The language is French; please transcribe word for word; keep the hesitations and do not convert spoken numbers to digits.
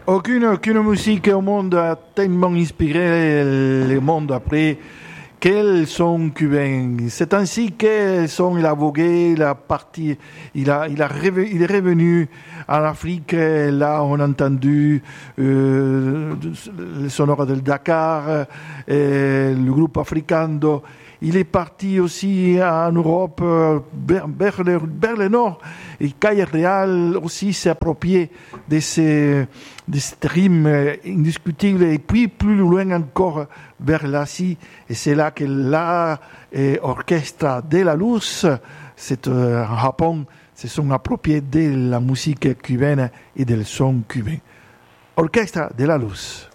Aucune, aucune musique au monde a tellement inspiré le monde après quels sont cubains. C'est ainsi qu'ils sont, il a vogué, il a parti, il a, il a revenu, il est revenu en Afrique. Là, on a entendu euh, le sonore del Dakar, et le groupe Africando. Il est parti aussi en Europe, vers, vers, le, vers le nord. Et Caille Real aussi s'est approprié de ces, de ces rimes indiscutibles. Et puis, plus loin encore, vers l'Asie. Et c'est là que l'orchestre de la Luz, c'est euh, en Japon, se sont appropriés de la musique cubaine et du son cubain. Orchestre de la Luz.